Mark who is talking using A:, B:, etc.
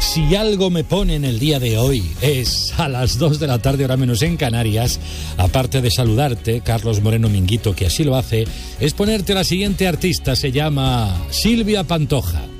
A: Si algo me pone en el día de hoy es a las 2 de la tarde, hora menos en Canarias, aparte de saludarte, Carlos Moreno Minguito, que así lo hace, es ponerte a la siguiente artista, se llama Silvia Pantoja.